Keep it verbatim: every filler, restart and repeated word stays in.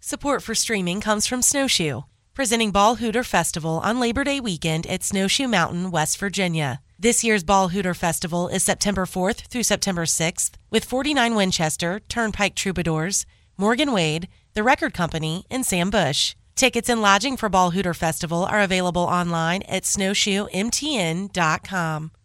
Support for streaming comes from Snowshoe, presenting Ball Hooter Festival on Labor Day weekend at Snowshoe Mountain, West Virginia. This year's Ball Hooter Festival is September fourth through September sixth with forty-nine Winchester, Turnpike Troubadours, Morgan Wade, The Record Company, and Sam Bush. Tickets and lodging for Ball Hooter Festival are available online at snowshoe m t n dot com.